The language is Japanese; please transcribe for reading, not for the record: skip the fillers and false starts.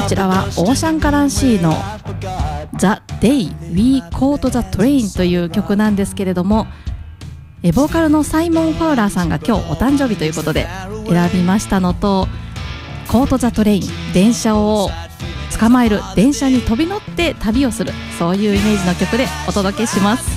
ちらはオーシャンカランシーの The Day We Caught the Train という曲なんですけれども、ボーカルのサイモン・ファウラーさんが今日お誕生日ということで選びましたのと、コート・ザ・トレイン、電車を捕まえる、電車に飛び乗って旅をする、そういうイメージの曲でお届けします。